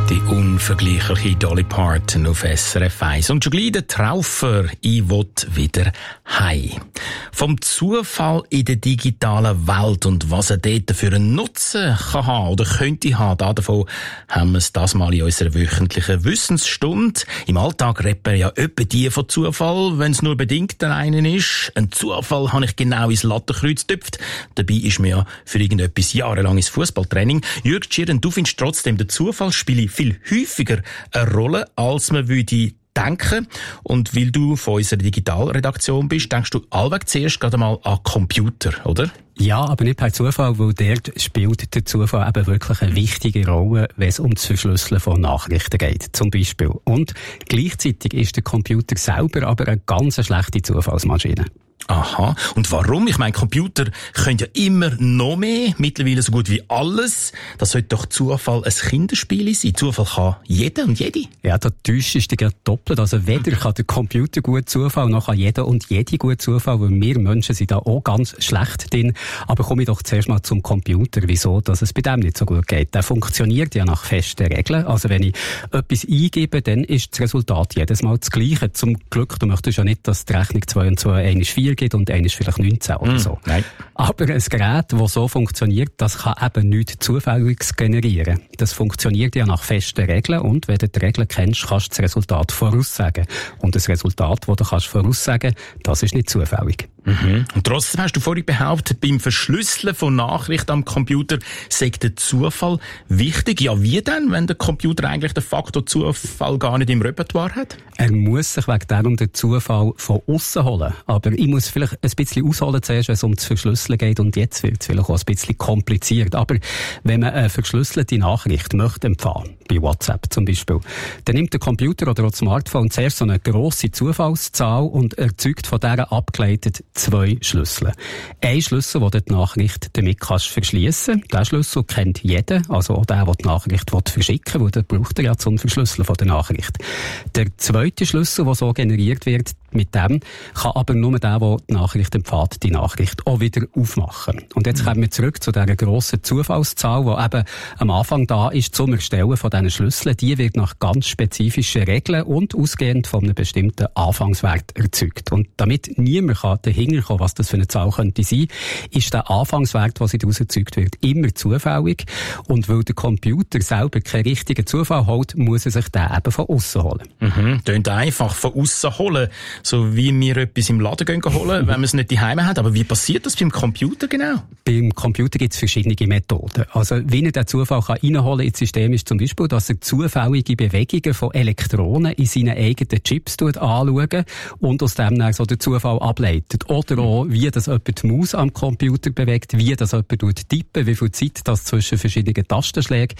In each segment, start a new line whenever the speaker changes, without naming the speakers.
Die unvergleichliche Dolly Parton auf SRF 1. Und schon gleich der Traufer, ich will wieder heim. Vom Zufall in der digitalen Welt und was er dort für einen Nutzen kann haben oder könnte haben, davon haben wir es das mal in unserer wöchentlichen Wissensstunde. Im Alltag reppen ja etwa die von Zufall, wenn es nur bedingt der einen ist. Ein Zufall habe ich genau ins Lattenkreuz getüpft. Dabei ist mir ja für irgendetwas jahrelanges Fußballtraining. Jürg Tschirren, du findest trotzdem, der Zufall spiele viel häufiger eine Rolle, als man würde denken. Und weil du von unserer Digitalredaktion bist, denkst du allweg zuerst gerade mal an Computer, oder?
Ja, aber nicht per Zufall, weil dort spielt der Zufall eben wirklich eine wichtige Rolle, wenn es um das Verschlüsseln von Nachrichten geht, zum Beispiel. Und gleichzeitig ist der Computer selber aber eine ganz schlechte Zufallsmaschine.
Aha. Und warum? Ich meine, Computer können ja immer noch mehr, mittlerweile so gut wie alles. Das sollte doch Zufall ein Kinderspiel sein. Zufall kann jeder und jede.
Ja, da täuscht dich ja doppelt. Also weder kann der Computer gut Zufall, noch kann jeder und jede gut Zufall, weil wir Menschen sind da auch ganz schlecht drin. Aber komme ich doch zuerst mal zum Computer. Wieso, dass es bei dem nicht so gut geht? Der funktioniert ja nach festen Regeln. Also wenn ich etwas eingebe, dann ist das Resultat jedes Mal das Gleiche. Zum Glück, du möchtest ja nicht, dass die Rechnung 2 und 2 1 ist 4 gibt und 1 ist vielleicht 19 oder so.
Nein.
Aber ein Gerät, das so funktioniert, das kann eben nichts Zufälliges generieren. Das funktioniert ja nach festen Regeln und wenn du die Regeln kennst, kannst du das Resultat voraussagen. Und das Resultat, das du voraussagen kannst, das ist nicht zufällig.
Mhm. Und trotzdem hast du vorhin behauptet, beim Verschlüsseln von Nachrichten am Computer sei der Zufall wichtig. Ja, wie denn, wenn der Computer eigentlich den Faktor Zufall gar nicht im Repertoire hat?
Er muss sich wegen darum den Zufall von aussen holen. Aber ich muss vielleicht ein bisschen ausholen zuerst, wenn es um das Verschlüsseln geht. Und jetzt wird es vielleicht auch ein bisschen kompliziert. Aber wenn man eine verschlüsselte Nachricht möchte empfangen, bei WhatsApp zum Beispiel, dann nimmt der Computer oder auch das Smartphone zuerst so eine grosse Zufallszahl und erzeugt von dieser abgeleitet 2 Schlüssel. Ein Schlüssel, den du die Nachricht damit verschliessen kannst. Diesen Schlüssel kennt jeder, also auch der die Nachricht verschicken will, weil den braucht er ja zum Verschlüsseln von der Nachricht. Der zweite Schlüssel, der so generiert wird, mit dem kann aber nur der die Nachricht empfängt, die Nachricht auch wieder aufmachen. Und jetzt kommen wir zurück zu dieser grossen Zufallszahl, die eben am Anfang da ist zum Erstellen von diesen Schlüsseln. Die wird nach ganz spezifischen Regeln und ausgehend von einem bestimmten Anfangswert erzeugt. Und damit niemand dahinter kommen, was das für eine Zahl könnte sein, ist der Anfangswert, der daraus erzeugt wird, immer zufällig. Und weil der Computer selber keinen richtigen Zufall holt, muss er sich den eben von aussen holen.
Tönt einfach, von aussen holen. So wie wir etwas im Laden gehen holen, wenn wir es nicht daheim haben. Aber wie passiert das beim Computer genau?
Beim Computer gibt es verschiedene Methoden. Also wie er den Zufall reinholen ins System ist zum Beispiel, dass er zufällige Bewegungen von Elektronen in seinen eigenen Chips anschaut und aus dem dann so den Zufall ableitet. Oder auch, wie das jemand die Maus am Computer bewegt, wie das jemand tippen, wie viel Zeit das zwischen verschiedenen Tastenschlägen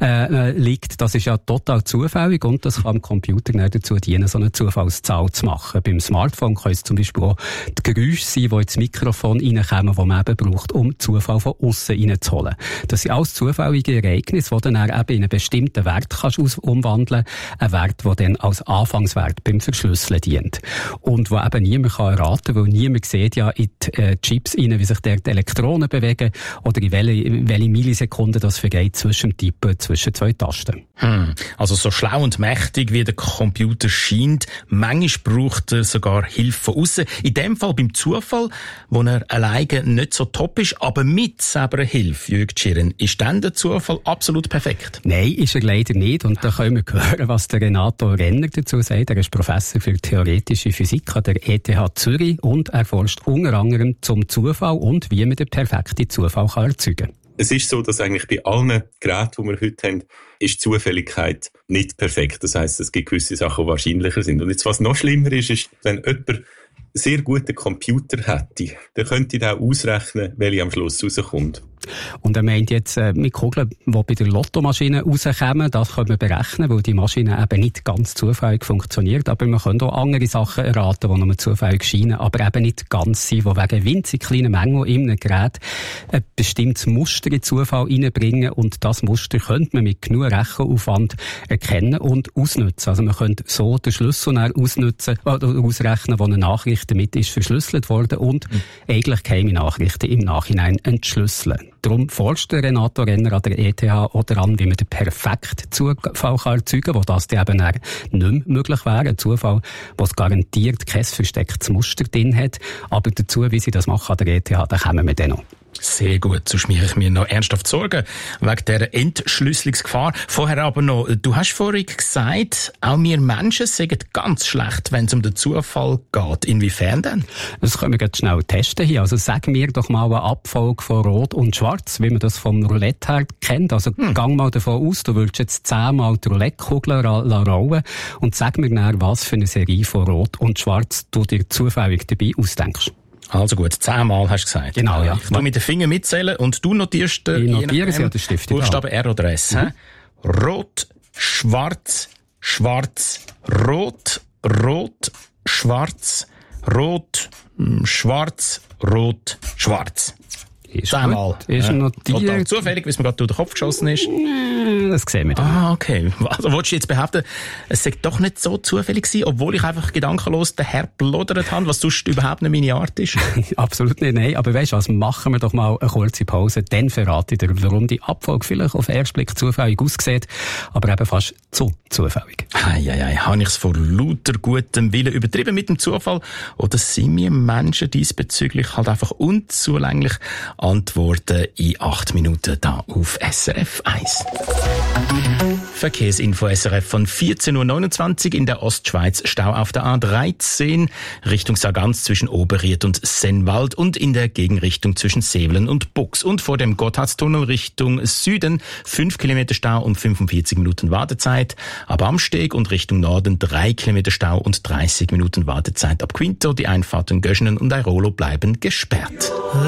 liegt. Das ist ja total zufällig und das kann am Computer dann dazu dienen, so eine Zufallszahl zu machen. Beim Smartphone können es zum Beispiel auch die Geräusche sein, die ins Mikrofon reinkommen, die man eben braucht, um Zufall von aussen reinzuholen. Das sind alles zufällige Ereignisse, die dann eben in einen bestimmten Wert kannst umwandeln kannst. Ein Wert, der dann als Anfangswert beim Verschlüsseln dient. Und wo eben niemand erraten kann, weil niemand sieht ja in die Chips rein, wie sich dort die Elektronen bewegen oder in welche Millisekunden das vergeht zwischen dem Tippen zwischen 2 Tasten.
Also so schlau und mächtig wie der Computer scheint, manchmal braucht er sogar Hilfe von aussen. In dem Fall beim Zufall, wo er alleine nicht so top ist, aber mit selber Hilfe, Jürg Tschirren, ist dann der Zufall absolut perfekt?
Nein, ist er leider nicht. Und da können wir hören, was der Renato Renner dazu sagt. Er ist Professor für theoretische Physik an der ETH Zürich und er forscht unter anderem zum Zufall und wie man den perfekten Zufall erzeugen kann.
Es ist so, dass eigentlich bei allen Geräten, die wir heute haben, ist Zufälligkeit nicht perfekt. Das heisst, es gibt gewisse Sachen, die wahrscheinlicher sind. Und jetzt, was noch schlimmer ist, wenn jemand sehr guten Computer hätte, dann könnte ich auch ausrechnen, welche am Schluss rauskommt.
Und er meint jetzt, mit Kugeln, die bei der Lottomaschine rauskommen, das können wir berechnen, weil die Maschine eben nicht ganz zufällig funktioniert. Aber man kann auch andere Sachen erraten, die nur zufällig scheinen, aber eben nicht ganz sind, die wegen winzig kleinen Mengen in einem Gerät ein bestimmtes Muster in Zufall reinbringen. Und das Muster könnte man mit genug Rechenaufwand erkennen und ausnutzen. Also man könnte so den Schlüssel ausnutzen oder ausrechnen, wo eine Nachricht damit ist verschlüsselt worden und eigentlich geheime Nachrichten im Nachhinein entschlüsseln. Darum forscht der Renato Renner an der ETH auch daran, wie man den perfekten Zufall erzeugen kann, wo das dann eben nicht mehr möglich wäre. Ein Zufall, der garantiert kein verstecktes Muster drin hat. Aber dazu, wie sie das machen an der ETH, da kommen wir dann noch.
Sehr gut, sonst mache ich mir noch ernsthaft Sorgen wegen dieser Entschlüsselungsgefahr. Vorher aber noch, du hast vorhin gesagt, auch wir Menschen sind ganz schlecht, wenn es um den Zufall geht. Inwiefern denn?
Das können wir jetzt schnell testen hier. Also sag mir doch mal eine Abfolge von Rot und Schwarz, wie man das vom Roulette her kennt. Also gang mal davon aus, du willst jetzt 10-mal die Roulette-Kugel rollen und sag mir dann, was für eine Serie von Rot und Schwarz du dir zufällig dabei ausdenkst.
Also gut, 10-mal hast du gesagt.
Genau, ja.
Ich tu mit den Fingern mitzählen und du notierst
ich notiere sie an der Stift.
Buchstabe R oder S. Rot, schwarz, schwarz, rot, rot, schwarz, rot, schwarz, rot, schwarz.
Ist
10-mal.
Ist notiert.
Total zufällig, wie es mir gerade durch den Kopf geschossen ist.
Das sehen wir dann.
Ah, okay. Also willst du jetzt behaupten, es sei doch nicht so zufällig gewesen, obwohl ich einfach gedankenlos daher plodert habe, was sonst überhaupt nicht meine Art ist?
Absolut nicht, nein. Aber weisst du was, machen wir doch mal eine kurze Pause, dann verrate ich dir, warum die Abfolge vielleicht auf den ersten Blick zufällig aussieht, aber eben fast zu zufällig.
Habe ich es vor lauter gutem Willen übertrieben mit dem Zufall? Oder sind wir Menschen diesbezüglich halt einfach unzulänglich? Antworten in 8 Minuten da auf SRF 1. Verkehrsinfo SRF von 14.29 Uhr in der Ostschweiz. Stau auf der A13 Richtung Sargans zwischen Oberried und Sennwald und in der Gegenrichtung zwischen Sevelen und Bux. Und vor dem Gotthardstunnel Richtung Süden 5 Kilometer Stau und 45 Minuten Wartezeit. Ab Amsteg und Richtung Norden 3 Kilometer Stau und 30 Minuten Wartezeit ab Quinto. Die Einfahrten Göschenen und Airolo bleiben gesperrt.